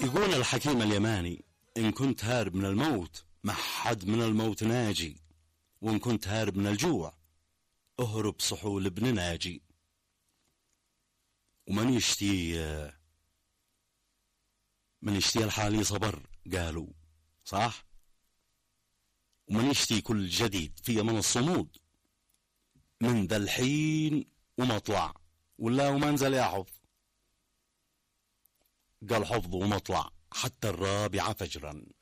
يقول الحكيم اليماني: إن كنت هارب من الموت ما حد من الموت ناجي، وإن كنت هارب من الجوع اهرب صحول ابن ناجي. ومن يشتي الحالي صبر قالوا صح، ومن يشتي كل جديد في من الصمود من ذا الحين ومطلع ولا وما انزل يحفظ. قال حفظ ومطلع حتى الرابعة فجرا.